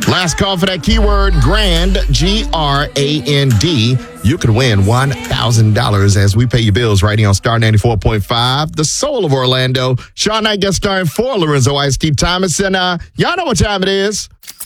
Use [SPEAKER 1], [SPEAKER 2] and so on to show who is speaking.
[SPEAKER 1] Last call for that keyword, grand, G-R-A-N-D. You could win $1,000 as we pay your bills right here on Star 94.5, the soul of Orlando. Sean Knight gets started for Lorenzo Ice-T Thomas. And y'all know what time it is.